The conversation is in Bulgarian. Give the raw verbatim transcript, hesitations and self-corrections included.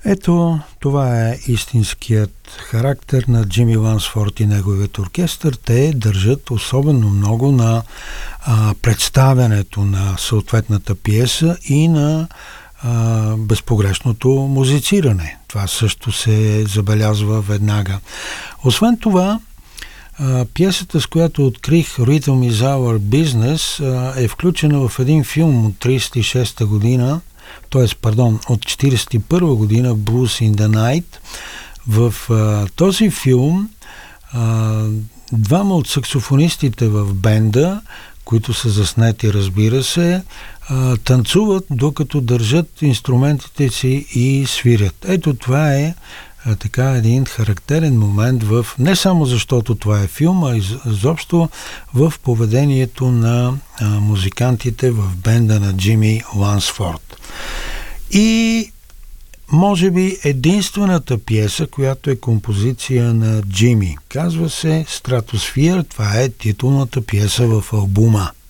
Ето, това е истинският характер на Джими Лансфорд и неговият оркестър. Те държат особено много на а, представянето на съответната пиеса и на а, безпогрешното музициране. Това също се забелязва веднага. Освен това, а, пиесата, с която открих Rhythm is Our Business, а, е включена в един филм от тридесет и шеста година, т.е. пардон, от четиридесет и първа година, Blues in the Night. В а, този филм а, двама от саксофонистите в бенда, които са заснети, разбира се, а, танцуват, докато държат инструментите си и свирят. Ето това е а, така един характерен момент в, не само защото това е филм, а изобщо в поведението на а, музикантите в бенда на Джими Лансфорд. И може би единствената пиеса, която е композиция на Джими. Казва се Stratosphere, това е титулната пиеса в албума.